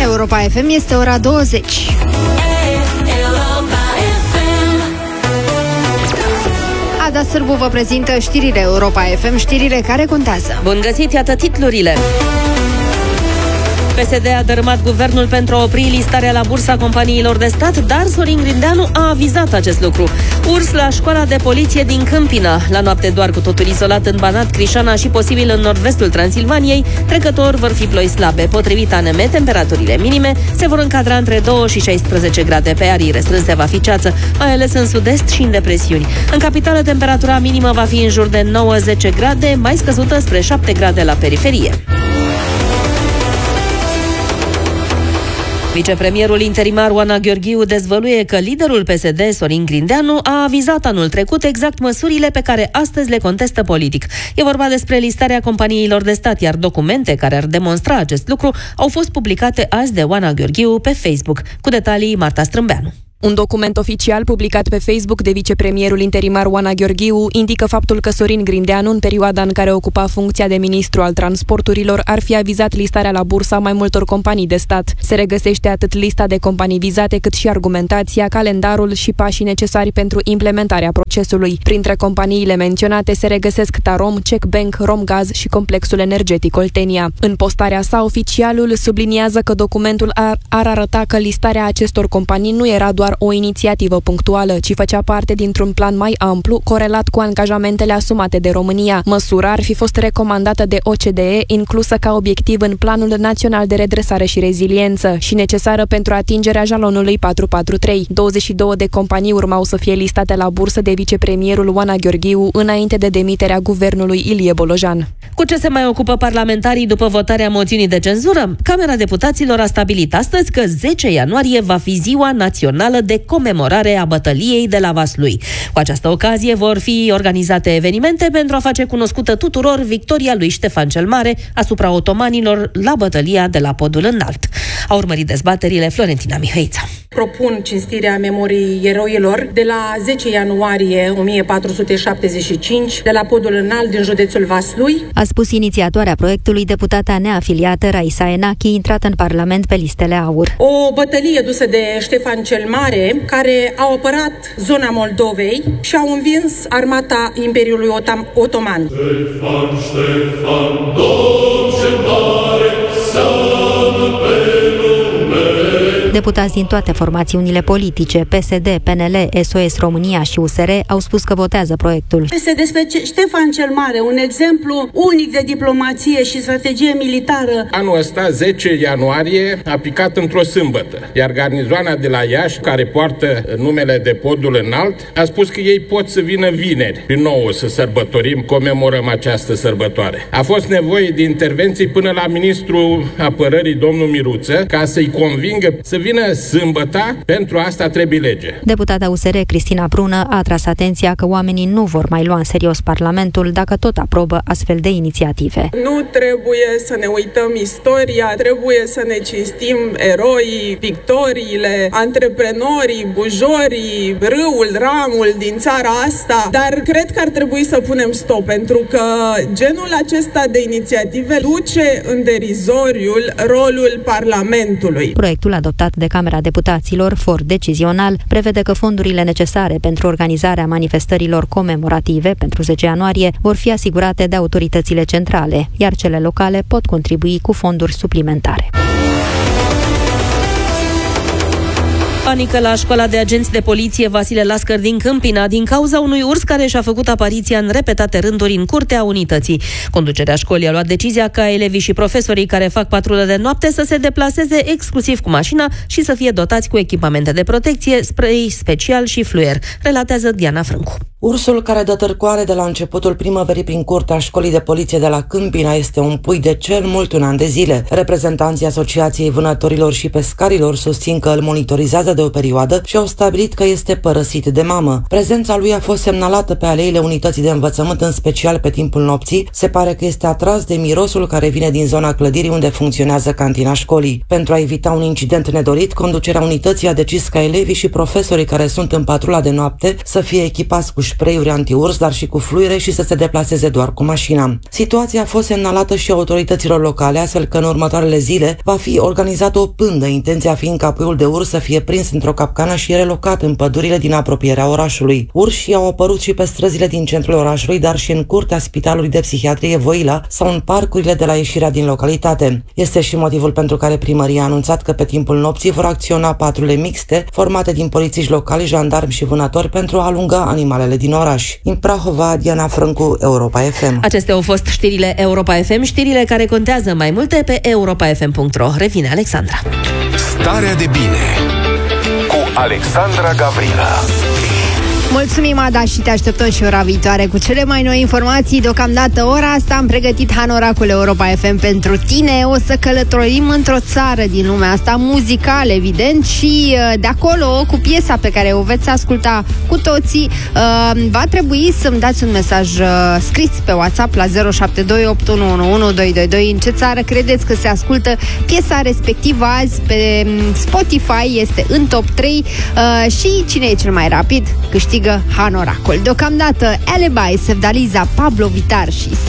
Europa FM este ora 20. Ada Sârbu vă prezintă știrile Europa FM, știrile care contează. Bun găsit, iată titlurile. PSD a dărâmat guvernul pentru a opri listarea la bursa companiilor de stat, dar Sorin Grindeanu a avizat acest lucru. Urs la școala de poliție din Câmpina. La noapte doar cu totul izolat în Banat, Crișana și posibil în nord-vestul Transilvaniei. Trecător vor fi ploi slabe. Potrivit ANM, temperaturile minime se vor încadra între 2 și 16 grade. Pe arii restrânse va fi ceață, mai ales în sud-est și în depresiuni. În capitală, temperatura minimă va fi în jur de 9-10 grade, mai scăzută spre 7 grade la periferie. Vicepremierul interimar Oana Gheorghiu dezvăluie că liderul PSD, Sorin Grindeanu, a avizat anul trecut exact măsurile pe care astăzi le contestă politic. E vorba despre listarea companiilor de stat, iar documente care ar demonstra acest lucru au fost publicate azi de Oana Gheorghiu pe Facebook. Cu detalii, Marta Strâmbeanu. Un document oficial publicat pe Facebook de vicepremierul interimar Oana Gheorghiu indică faptul că Sorin Grindeanu, în perioada în care ocupa funcția de ministru al transporturilor, ar fi avizat listarea la bursă a mai multor companii de stat. Se regăsește atât lista de companii vizate, cât și argumentația, calendarul și pașii necesari pentru implementarea procesului. Printre companiile menționate se regăsesc Tarom, Czech Bank, Romgaz și complexul energetic Oltenia. În postarea sa, oficialul subliniază că documentul ar arăta că listarea acestor companii nu era doar o inițiativă punctuală, ci făcea parte dintr-un plan mai amplu, corelat cu angajamentele asumate de România. Măsura ar fi fost recomandată de OCDE, inclusă ca obiectiv în Planul Național de Redresare și Reziliență și necesară pentru atingerea jalonului 443. 22 de companii urmau să fie listate la bursă de vicepremierul Oana Gheorghiu înainte de demiterea guvernului Ilie Bolojan. Cu ce se mai ocupă parlamentarii după votarea moțiunii de cenzură? Camera Deputaților a stabilit astăzi că 10 ianuarie va fi ziua națională de comemorare a bătăliei de la Vaslui. Cu această ocazie vor fi organizate evenimente pentru a face cunoscută tuturor victoria lui Ștefan cel Mare asupra otomanilor la bătălia de la Podul Înalt. A urmărit dezbaterile Florentina Mihăița. Propun cinstirea memoriei eroilor de la 10 ianuarie 1475 de la Podul Înalt din județul Vaslui. A spus inițiatoarea proiectului, deputata neafiliată Raisa Enachi, intrată în Parlament pe listele AUR. O bătălie dusă de Ștefan cel Mare, care au apărat zona Moldovei și au învins armata Imperiului Otoman. Ștefan, Domn cel Mare, seamă pe lume. Deputați din toate formațiunile politice, PSD, PNL, SOS România și USR, au spus că votează proiectul. Este despre Ștefan cel Mare, un exemplu unic de diplomație și strategie militară. Anul ăsta, 10 ianuarie, a picat într-o sâmbătă, iar garnizoana de la Iași, care poartă numele de Podul Înalt, a spus că ei pot să vină vineri, din nou să sărbătorim, comemorăm această sărbătoare. A fost nevoie de intervenții până la ministrul apărării, domnul Miruță, ca să-i convingă să vină sâmbăta, pentru asta trebuie lege. Deputata USR Cristina Prună a atras atenția că oamenii nu vor mai lua în serios Parlamentul dacă tot aprobă astfel de inițiative. Nu trebuie să ne uităm istoria, trebuie să ne cinstim eroii, victoriile, antreprenorii, bujorii, râul, ramul din țara asta, dar cred că ar trebui să punem stop, pentru că genul acesta de inițiative duce în derizoriul rolul Parlamentului. Proiectul adoptat de Camera Deputaților, for decizional, prevede că fondurile necesare pentru organizarea manifestărilor comemorative pentru 10 ianuarie vor fi asigurate de autoritățile centrale, iar cele locale pot contribui cu fonduri suplimentare. Panică la școala de agenți de poliție Vasile Lascăr din Câmpina din cauza unui urs care și-a făcut apariția în repetate rânduri în curtea unității. Conducerea școlii a luat decizia ca elevii și profesorii care fac patrulă de noapte să se deplaseze exclusiv cu mașina și să fie dotați cu echipamente de protecție, spray special și fluier, relatează Diana Frâncu. Ursul care dă târcoare de la începutul primăverii prin curtea școlii de poliție de la Câmpina este un pui de cel mult un an de zile. Reprezentanții Asociației Vânătorilor și Pescarilor susțin că îl monitorizează de o perioadă și au stabilit că este părăsit de mamă. Prezența lui a fost semnalată pe aleile unității de învățământ, în special pe timpul nopții. Se pare că este atras de mirosul care vine din zona clădirii unde funcționează cantina școlii. Pentru a evita un incident nedorit, conducerea unității a decis ca elevii și profesorii care sunt în patrula de noapte să fie echipați cu spray-uri anti-urs, dar și cu fluire și să se deplaseze doar cu mașina. Situația a fost semnalată și autorităților locale, astfel că în următoarele zile va fi organizată o pândă, intenția fiind ca puiul de urs să fie prins într-o capcană și relocat în pădurile din apropierea orașului. Urșii au apărut și pe străzile din centrul orașului, dar și în curtea Spitalului de Psihiatrie Văila sau în parcurile de la ieșirea din localitate. Este și motivul pentru care primăria a anunțat că pe timpul nopții vor acționa patrule mixte, formate din polițiști locali, jandarmi și vânători pentru a alunga animalele din oraș. În Prahova, Diana Frâncu, Europa FM. Acestea au fost știrile Europa FM, știrile care contează. Mai multe pe europafm.ro. Revine Alexandra. Starea de bine cu Alexandra Gavrilă. Mulțumim, Ada, și te așteptăm și ora viitoare cu cele mai noi informații. Deocamdată ora asta am pregătit Hanoracul Europa FM pentru tine. O să călătorim într-o țară din lumea asta muzicală, evident, și de acolo, cu piesa pe care o veți asculta cu toții, va trebui să-mi dați un mesaj scris pe WhatsApp la 0728111222 în ce țară credeți că se ascultă piesa respectivă azi pe Spotify, este în top 3 și cine e cel mai rapid câștigă Hanoracul. Deocamdată Alibi, Sevdaliza, Pablo Vittar și